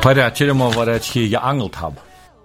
Verrat mal, was ich hier geangelt habe.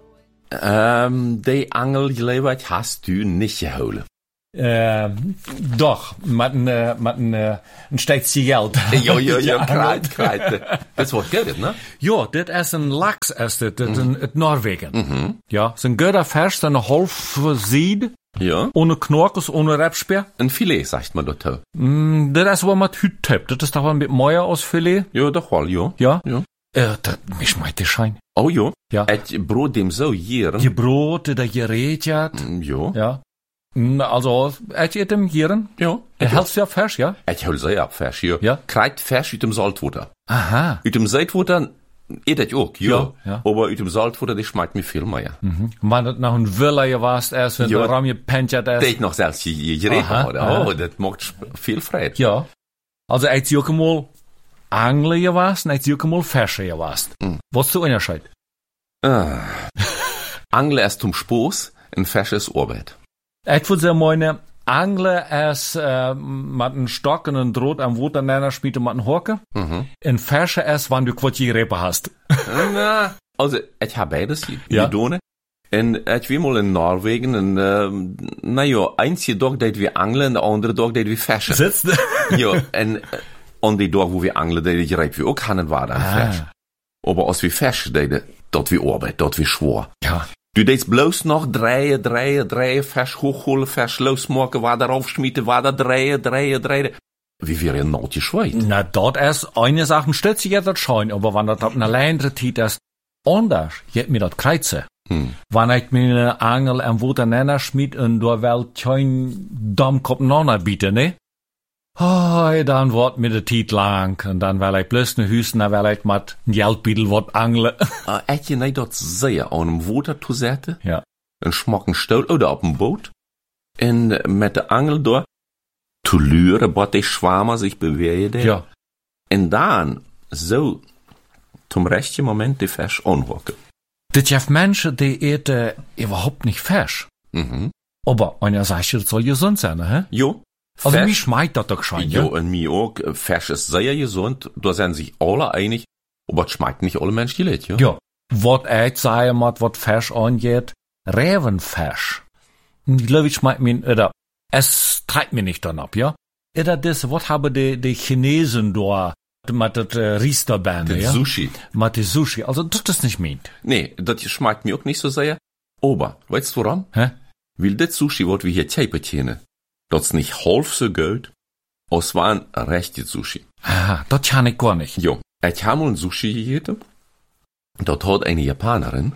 Die Angelgelegenheit hast du nicht geholt. Doch, met een steekje geld. Ja, krijt. Dat wordt goed, ne? Ja, dit is een laks, is dit uit Noorwegen. Ja, is een goede vers, een half zied. Ja. Ohne Knorkels, ohne Rebspeer. Ein Filet, sagt man dort. Das ist aber mit Hüttep. Das ist doch ein bisschen mehr als Filet. Ja, doch wel, ja. Ja? Ja. Das mich meint der Schein. Oh, ja. Ja. Het brood dem so jeren. Je Brot, der geredet. Ja. Ja. Also, et je dem jeren? Ja. Hältst ja vers, ja? Het hol sehr ab, vers, ja. Ja. Krijt vers uit dem Saltwater. Aha. Uit dem Saltwater, dat ook, ja. Ja. Aber uit dem Saltwater, die schmeckt mir viel mehr. Man dat nou een Villa je was, erst wenn der Ram je pentjat Dat is. ik nog zelfs gereden hadden. Oh, dat maakt veel vrede. Ja. Also, et je ook eenmaal angelen je was, en et je ook eenmaal versen je was. Wat is de onderscheid? Angle ist zum Spaß, ein Fisch ist Arbeit. Ik würde sagen, meine Angler ist mit einem Stock und einem Draht am Water nennen, spielt mit einem Horke. Ein Fischer ist, wenn du Quartierreppe hast. Na, also, ich habe beides Ja. gedaan. En ich war mal in Norwegen en, einzige Tag dat wir angeln en de andere Tag dat wir fischen. Sitzt? Ja, en an die Tag, wo wir angeln, dat wir auch keinen war dann Fisch. Aber als wir fischen, dat wir Arbeit, dat wir schwor. Ja. Du deed bloß noch draaien, vers hochholen, vers losmaken, waar darauf schmieden, waar dat draaien. Wie wir een nautje schweit. Na, dort ist eine Sache, stützt sich jetzt das schon, aber wenn das auf einer längeren Zeit ist, anders, geht mir das kreuze. Wenn ich mir eine Angel am Water nennen schmied und da will kein Dammkopf noch bieten, ne? Oh, dann wird mir der Tiet lang und dann will ich bloß ne Hüsten, dann will ich mit ein Geldbietel wat angeln. Heb je niet dat zeer aan een water te zetten? Ja. Een schmakken stoot oder op een boot. En met de angel door te luren, wat die schwammer zich bewegen. Ja. En dan zo zum rechten Moment die Fisch anhocken. Das gibt Menschen, die eten überhaupt nicht Fisch. Aber einer sagt, das soll gesund sein, ne? Jo. Also Fisch- mich schmeckt das doch schon, Jo, en mir auch. Fisch ist sehr gesund. Da sind sich alle einig. Aber es schmeckt nicht alle Menschen gleich, ja? Ja. Was ich sage, was Fisch angeht, Revenfisch. Ich glaube, ich schmeckt mir, oder, es treibt mir nicht dann ab, ja? Oder das, was haben die Chinesen da, mit der Riesterbande, ja? Sushi. Mit der Sushi. Also, das ist nicht meint. Nee, das schmeckt mir auch nicht so sehr. Aber, weißt du warum? Hä? Weil das Sushi, was wir hier teipen können, das ist nicht halb so gut, als war ein rechtes Sushi. Ah, das kann ich gar nicht. Jo, ich habe mal ein Sushi gegessen. Dort hat eine Japanerin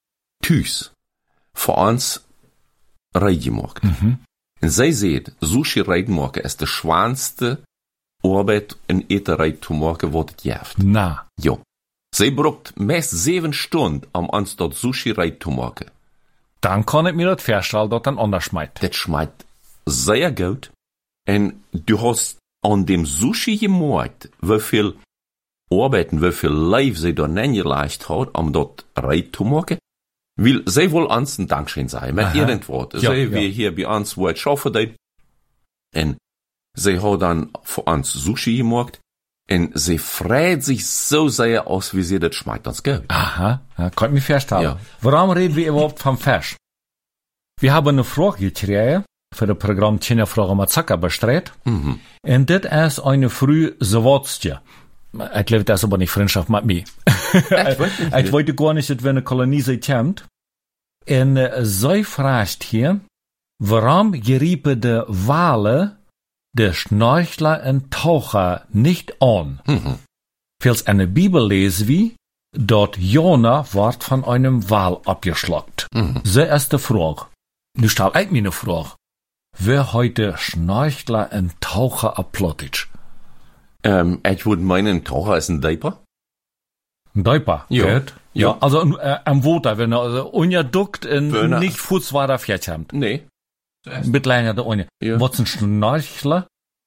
Tüß für uns reingemacht. Und sie sagt, Sushi reinmachen ist die schwanste Arbeit in Eterei zu machen, was es gibt. Na. Jo. Sie braucht meist 7 Stunden, um uns dort Sushi rein zu machen. Dann kann ich mir das vorstellen, dass dann anders schmeckt. Das schmeckt sehr gut. Und du hast an dem Sushi gemacht, wie viel Arbeiten, wie viel Life sie da reingelegt hat, um dort rein zu machen. Weil sie wohl uns ein Dankeschön sein, mit irgendwas. Ja, Sie, wie hier bei uns, wo ich arbeite. Und sie hat dann für uns Sushi gemacht. Und sie freut sich so sehr aus, wie sie das schmeckt uns gut. Aha, ja, kann ich mir vorstellen. Ja. Warum reden wir überhaupt vom Fisch? Wir haben eine Frage gekriegt, für das Programm Kinderfrage mit Zucker bestritten. Und das ist eine frühe Zawodstje. Ich glaube, das ist aber nicht Freundschaft mit mir. Ich wollte gar nicht, dass wir eine Kolonie sind. Und sie fragt hier, warum geriepen die Wale der Schnorchler und Taucher nicht an? Als in der Bibel lesen wir, dort Jona ward von einem Wal abgeschlagt. So ist die Frage. Nu stell ich mir eine Frage. Wer heute Schnorchler und Taucher ablottet? Ich würde meinen, Taucher ist ein Diaper. Ein Diaper? Ja. Gut. Ja, also am Water, wenn er also ungeduckt und Wenn er- nicht Fuß war, da fährt habt. Nee. Mit länger der Unge. Ja. Was ein Schnorchler?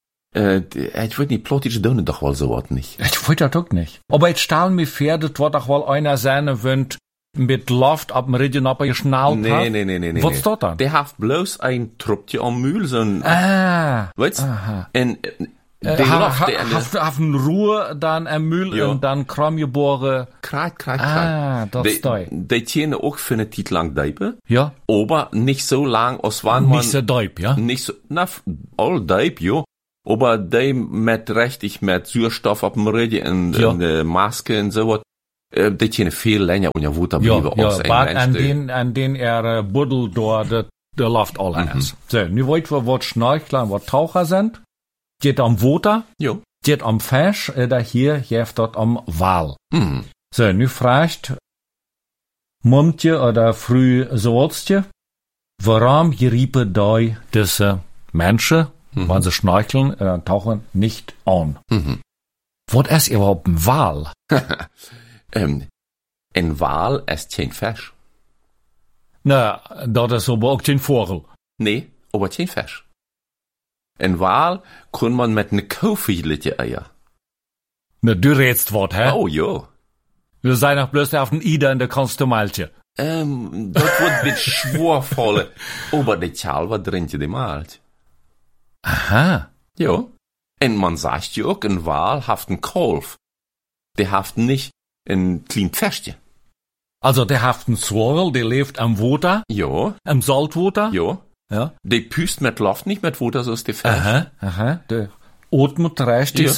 Ich würde nicht plottisch tun, doch wohl so was nicht. Ich wollte das doch nicht. Aber jetzt stellen mir vor, das wird doch wohl einer sein, wenn mit Luft ab dem Regen abgeschnallt hat. Nee. Was ist das dann? Der hat bloß ein Truppje am Mühl, so ein, Ah. weißt? Aha. Und Hafen Ruhe, dann ein Müll Ja. und dann Kramgeboren. Kraat. Das ist da. Die tienen auch für eine Zeit lang Deipe, Ja. aber nicht so lang, als wann man... Nicht so deep, ja? Nicht so, all Deipe, jo. Aber die mit Sauerstoff auf dem Rücken und, Ja. und Maske und so was, die tienen viel länger unter Wasser bleiben als ein aber Mensch. an den Buddel dort, der läuft alles. So, nu wollt wir, was Schnorchler und was Taucher sind. Geht am Water, Jo. geht am Fisch, oder hier, geht dort am Wal. Mhm. So, nu fragt Mumtje oder früh sollstje, warum geriepe dei diese Menschen, wenn sie schnorcheln, tauchen, nicht an? Mhm. Was ist überhaupt ein Wal? Ein Wal ist kein Fisch. Na, das ist aber auch kein Vogel. Nee, aber kein Fisch. Ein Wal kann man mit ne Kaufiedliche Eier. Na, du redst was, hä? Oh, jo. Wir seien noch bloß auf den Ida in der Konstumaltje. Das wird mit schworvolle. Aber die Zahl war drin die malt. Aha. Jo. Und man sagt ja auch, ein Wal haft einen Kolf. Der haft nicht ein klein Fischchen. Also, der haft einen Swirl, der lebt am Water, Jo, am Saltwater. jo. Ja. Der püst mit Luft, nicht mit Wasser, so ist der Fisch. Aha. Der atmet richtig,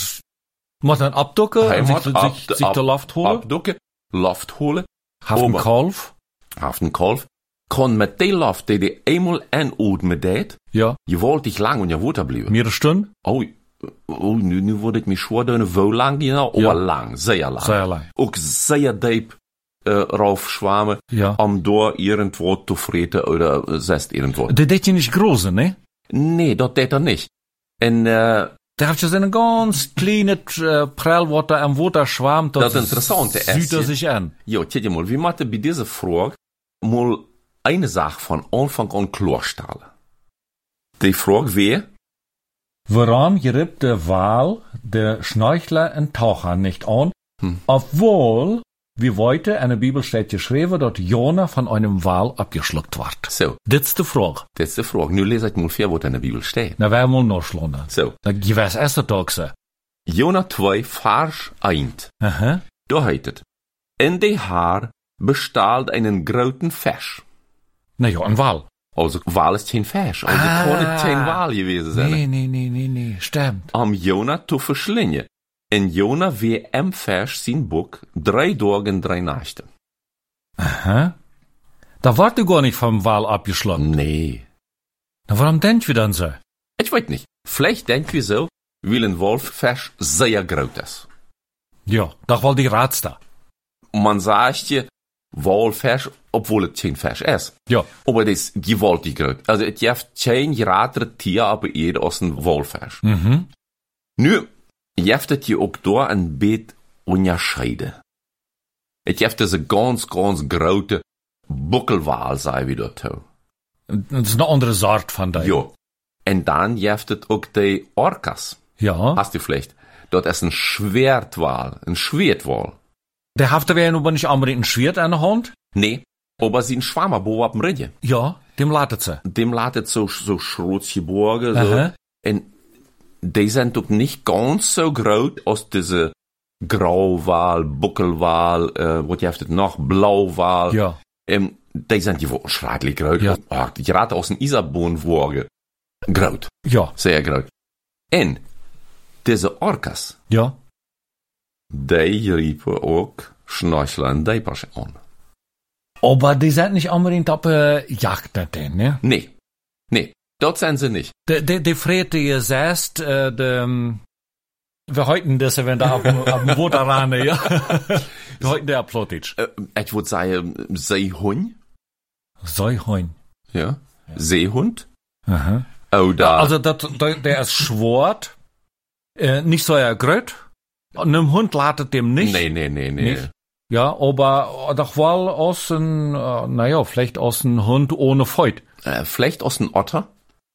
mit einem Abducken, sich der Luft holen. Abducken, Luft holen. Haft einen Aber- Kalf. Haft einen Kolf. Kann mit der Luft, die die einmal anatmen det, Ja. je wollt dich lang und ja Wasser bleiben. Mehrere Stunden. Oh, nu word ik me schwer doen, wo lang genau, aber Ja. lang, sehr lang. Sehr lang. Ook sehr diep raufschwammen, Ja. door irgendwo zu freten oder selbst irgendwo. Der deed je nicht große, ne? Nee, dat deed er nicht. En Der hat ja so eine ganz kleine Prall, was da am Water schwammt. Das Interessante ist, sieht er ja. sich an. jo, tja mal, wie machte bei dieser Frage mal eine Sache von Anfang an klarstellen. Die Frage wäre, Warum geriebt der Wal, der Schnorchler und Taucher nicht an, obwohl, wie heute in der Bibel steht geschrieben, dass Jona von einem Wal abgeschluckt wird? so, Das ist die Frage. das ist die Frage. Nu lese ich mal vor, was in der Bibel steht. Na, wir mal nachschlagen. So, Da gibt es erste Tag so. Jona 2, Vers 1. Aha. Da heißt es, in die Haar bestahlt einen großen Fisch. Na ja, ein Wal. Also, Wal ist kein Fisch. Also, kann es kein Wal gewesen sein. Nee, stimmt. Am Jona zu verschlingen. En Jona wie am Fisch sein Buck 3 Tage und 3 Nächte. Aha. Da wart du gar nicht vom Wal abgeschlagen. Nee. Na, warum denkt wir dann so? Ich weiß nicht. Vielleicht denken wir so, weil ein Wolffisch sehr groß ist. Ja, doch wohl die Rats da. Man sagt ja, Walfisch, obwohl es kein Fisch ist. Ja. Aber das ist gewaltig groß. Also, es gibt kein größeres Tier aber eher als ein Walfisch. Mhm. Nu, gibt es hier auch da ein bisschen unterscheiden. Es gibt diese ganz große Buckelwal, sei wie dort. Das ist eine andere Sorte von da. Ja. Und dann gibt es auch die Orcas. Ja. Hast du vielleicht? Dort ist ein Schwertwal. Der hafte wäre aber nicht unbedingt ein Schwert an der Hand. Nee, aber sie ein Schwammerbo auf dem Ridge. Ja, dem ladet sie. Dem ladet so Schrotzgeborge, Aha. so. Und die sind doch nicht ganz so groß als diese Grauwal, Buckelwal, was gibt es noch? Blauwal. Ja. Die sind gewoon schrecklich groß. Ja. Die raten aus dem Isabohnenwagen. Groß. Ja. Sehr groß. Und diese Orcas, Ja. die riepen auch Schnorchler und Deipers an. Aber die sind nicht unbedingt auf Jagd nicht hin, ne? Nee, dort sind sie nicht. Die Frete ihr selbst, wir heuten das, wenn da auf dem Water ran, ja. Wir heuten der Plotitsch. Ich würde sagen, Seehund. Säuheun. Ja. Seehund. Aha. Oder. Also, der ist schwart, nicht so ergröt. Und einem Hund ladet dem nicht. Nee. Nicht? Ja, aber doch wohl aus ein, vielleicht aus ein Hund ohne Feut. Vielleicht aus einem Otter.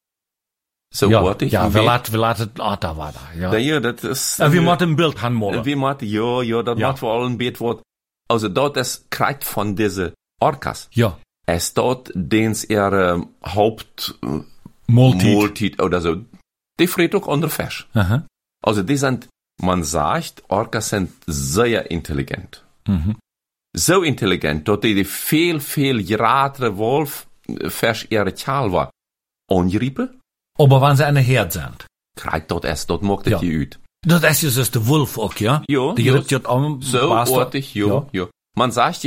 So Ja, wortig. ja, wir laden Otter war da, ja. Ja, das ist. Wir machen ein Bild hanmolen. Wie macht, ja, das Ja. macht vor allem Beetwort. Also dort ist kriegt von diese Orcas. Ja. Es dort, dens ihre Haupt, Multi. Multi oder so. die friert auch andere Fisch. Aha. Also die sind, man sagt, Orcas sind sehr intelligent. So intelligent, dass die viel gratere Wolffisch ihre Zahl war. Angeriepen, Aber wenn sie eine Herd sind. krijgt dat macht het je uit. Das ist ja so der Wolf auch, ja? Ja, Die ja. riept ja am So artig, ja. Man sagt